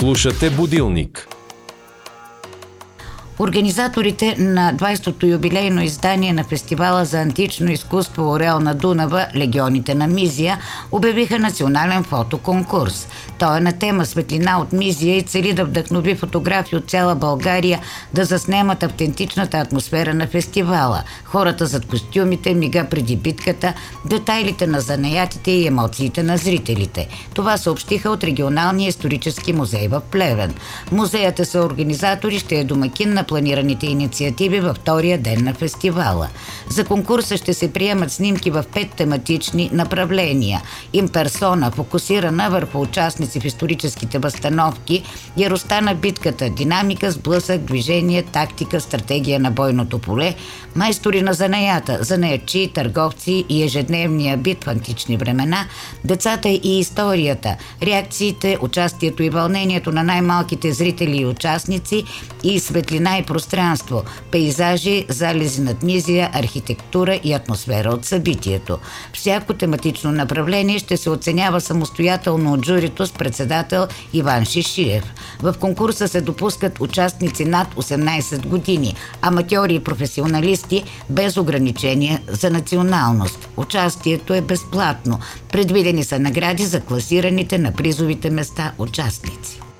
Слушате Будилник. Организаторите на 20-то юбилейно издание на фестивала за антично изкуство Орел на Дунава «Легионите на Мизия» обявиха национален фотоконкурс. Той е на тема «Светлина от Мизия» и цели да вдъхнови фотографии от цяла България да заснемат автентичната атмосфера на фестивала, хората зад костюмите, мига преди битката, детайлите на занаятите и емоциите на зрителите. Това съобщиха от Регионалния исторически музей в Плевен. Музеят е съорганизатор и ще е домакин на планираните инициативи във втория ден на фестивала. За конкурса ще се приемат снимки в 5 тематични направления. Имперсона, фокусирана върху участници в историческите възстановки, яростта на битката, динамика, сблъсък, движение, тактика, стратегия на бойното поле, майстори на занаята, занаятчии, търговци и ежедневния бит в антични времена, децата и историята, реакциите, участието и вълнението на най-малките зрители и участници и светлина и пространство, пейзажи, залези над Мизия, архитектура и атмосфера от събитието. Всяко тематично направление ще се оценява самостоятелно от журито с председател Иван Шишиев. В конкурса се допускат участници над 18 години, аматьори и професионалисти без ограничения за националност. Участието е безплатно. Предвидени са награди за класираните на призовите места участници.